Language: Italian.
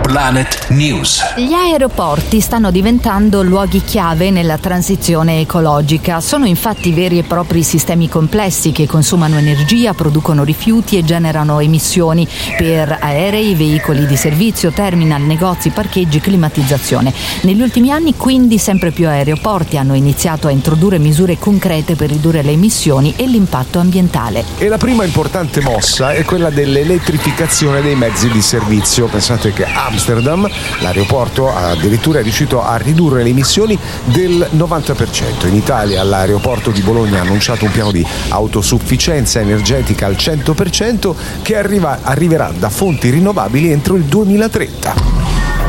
Planet News. Gli aeroporti stanno diventando luoghi chiave nella transizione ecologica. Sono infatti veri e propri sistemi complessi che consumano energia, producono rifiuti e generano emissioni per aerei, veicoli di servizio, terminal, negozi, parcheggi, climatizzazione. Negli ultimi anni quindi sempre più aeroporti hanno iniziato a introdurre misure concrete per ridurre le emissioni e l'impatto ambientale. E la prima importante mossa è quella dell'elettrificazione dei mezzi di servizio. Pensate che Amsterdam, l'aeroporto, addirittura è riuscito a ridurre le emissioni del 90%. In Italia l'aeroporto di Bologna ha annunciato un piano di autosufficienza energetica al 100% che arriverà da fonti rinnovabili entro il 2030.